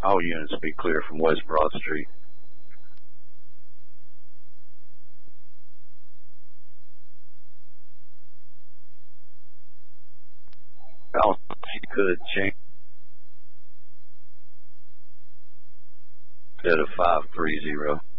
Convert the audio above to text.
All units be clear from West Broad Street. Also, if you could change instead of 530.